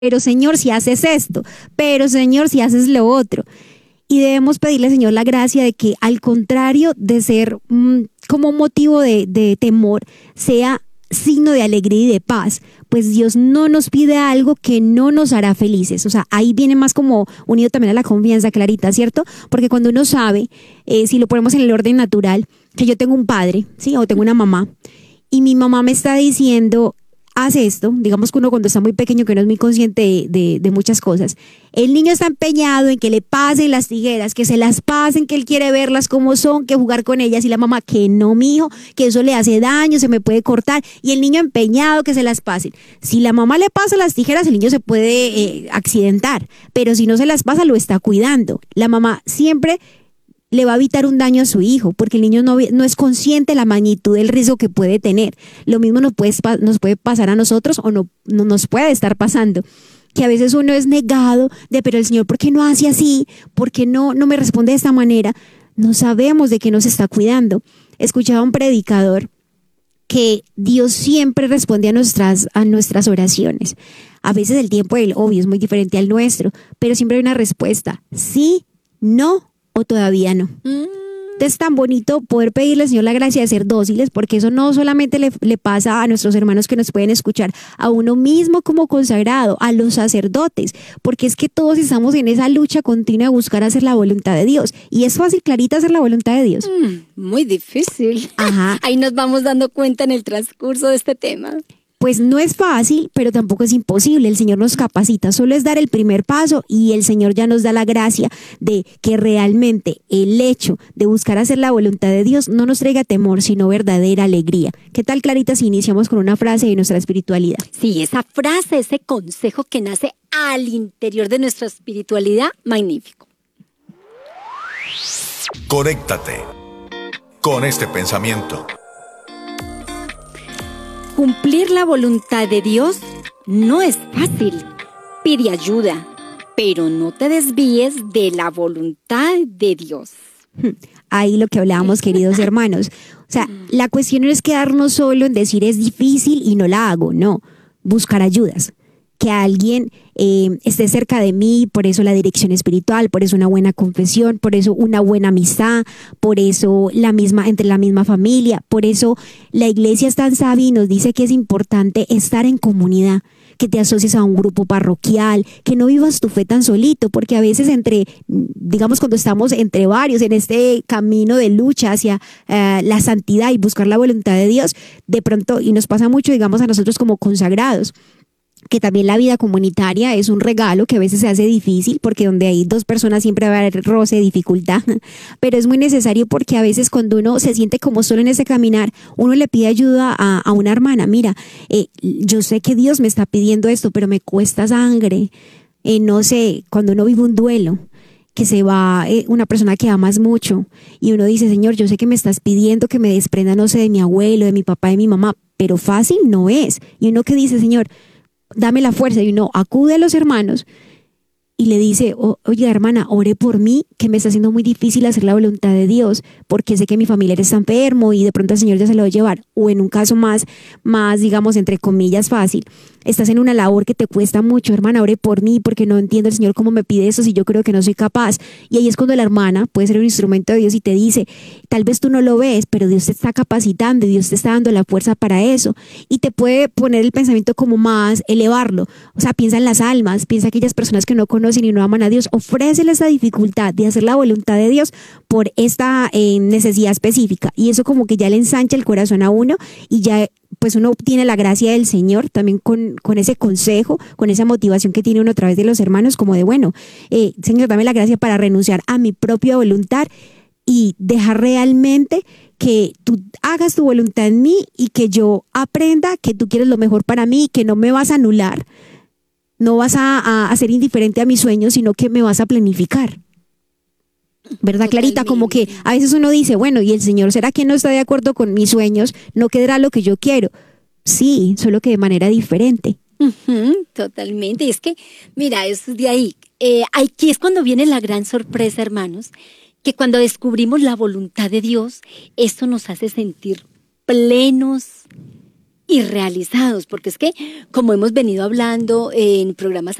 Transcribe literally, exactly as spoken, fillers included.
pero Señor, si haces esto, pero Señor, si haces lo otro. Y debemos pedirle al Señor la gracia de que, al contrario de ser mmm, como motivo de, de temor, sea signo de alegría y de paz, pues Dios no nos pide algo que no nos hará felices. O sea, ahí viene más como unido también a la confianza, Clarita, ¿cierto? Porque cuando uno sabe, eh, si lo ponemos en el orden natural, que yo tengo un padre, ¿sí? O tengo una mamá, y mi mamá me está diciendo, haz esto, digamos que uno cuando está muy pequeño, que no es muy consciente de, de, de muchas cosas, el niño está empeñado en que le pasen las tijeras, que se las pasen, que él quiere verlas como son, que jugar con ellas, y la mamá, que no, mijo, que eso le hace daño, se me puede cortar, y el niño empeñado que se las pasen. Si la mamá le pasa las tijeras, el niño se puede eh, accidentar, pero si no se las pasa, lo está cuidando. La mamá siempre le va a evitar un daño a su hijo, porque el niño no, no es consciente de la magnitud del riesgo que puede tener. Lo mismo nos puede, nos puede pasar a nosotros, o no, no nos puede estar pasando, que a veces uno es negado de, pero el Señor, ¿por qué no hace así? ¿Por qué no, no me responde de esta manera? No sabemos de qué nos está cuidando. Escuchaba a un predicador que Dios siempre responde a nuestras, a nuestras oraciones. A veces el tiempo del obvio es muy diferente al nuestro, pero siempre hay una respuesta: sí, no o todavía no. Mm. Es tan bonito poder pedirle al Señor la gracia de ser dóciles, porque eso no solamente le, le pasa a nuestros hermanos que nos pueden escuchar, a uno mismo como consagrado, a los sacerdotes, porque es que todos estamos en esa lucha continua de buscar hacer la voluntad de Dios. Y es fácil, Clarita, hacer la voluntad de Dios. Mm, muy difícil. Ajá. Ahí nos vamos dando cuenta en el transcurso de este tema. Pues no es fácil, pero tampoco es imposible. El Señor nos capacita, solo es dar el primer paso, y el Señor ya nos da la gracia de que realmente el hecho de buscar hacer la voluntad de Dios no nos traiga temor, sino verdadera alegría. ¿Qué tal, Clarita, si iniciamos con una frase de nuestra espiritualidad? Sí, esa frase, ese consejo que nace al interior de nuestra espiritualidad, magnífico. Conéctate con este pensamiento. Cumplir la voluntad de Dios no es fácil. Pide ayuda, pero no te desvíes de la voluntad de Dios. Ahí lo que hablábamos, queridos hermanos. O sea, la cuestión no es quedarnos solo en decir es difícil y no la hago. No, buscar ayudas. Que alguien eh, esté cerca de mí, por eso la dirección espiritual, por eso una buena confesión, por eso una buena amistad, por eso la misma, entre la misma familia, por eso la iglesia es tan sabia y nos dice que es importante estar en comunidad, que te asocies a un grupo parroquial, que no vivas tu fe tan solito, porque a veces entre, digamos, cuando estamos entre varios en este camino de lucha hacia uh, la santidad y buscar la voluntad de Dios, de pronto, y nos pasa mucho, digamos, a nosotros como consagrados, que también la vida comunitaria es un regalo que a veces se hace difícil, porque donde hay dos personas siempre va a haber roce, dificultad, pero es muy necesario, porque a veces cuando uno se siente como solo en ese caminar, uno le pide ayuda a, a una hermana. Mira, eh, yo sé que Dios me está pidiendo esto, pero me cuesta sangre, eh, no sé, cuando uno vive un duelo, que se va eh, una persona que amas mucho, y uno dice, Señor, yo sé que me estás pidiendo que me desprenda, no sé, de mi abuelo, de mi papá, de mi mamá, pero fácil no es. Y uno que dice, Señor, dame la fuerza, y uno acude a los hermanos y le dice, oh, oye, hermana, ore por mí, que me está haciendo muy difícil hacer la voluntad de Dios, porque sé que mi familiar está enfermo y de pronto el Señor ya se lo va a llevar. O en un caso más, más, digamos, entre comillas, fácil, estás en una labor que te cuesta mucho, hermana, ore por mí, porque no entiendo el Señor cómo me pide eso si yo creo que no soy capaz. Y ahí es cuando la hermana puede ser un instrumento de Dios y te dice, tal vez tú no lo ves, pero Dios te está capacitando, Dios te está dando la fuerza para eso. Y te puede poner el pensamiento como más, elevarlo. O sea, piensa en las almas, piensa en aquellas personas que no conocen y no aman a Dios, ofréceles esa dificultad de hacer la voluntad de Dios por esta eh, necesidad específica, y eso como que ya le ensancha el corazón a uno, y ya pues uno obtiene la gracia del Señor también con, con ese consejo, con esa motivación que tiene uno a través de los hermanos, como de bueno, eh, Señor, dame la gracia para renunciar a mi propia voluntad y dejar realmente que tú hagas tu voluntad en mí, y que yo aprenda que tú quieres lo mejor para mí, que no me vas a anular, no vas a, a, a ser indiferente a mis sueños, sino que me vas a planificar. ¿Verdad, Clarita? Como que a veces uno dice, bueno, ¿y el Señor será que no está de acuerdo con mis sueños? ¿No quedará lo que yo quiero? Sí, solo que de manera diferente. Uh-huh, totalmente. Y es que, mira, es de ahí. Eh, aquí es cuando viene la gran sorpresa, hermanos, que cuando descubrimos la voluntad de Dios, esto nos hace sentir plenos y realizados, porque es que, como hemos venido hablando en programas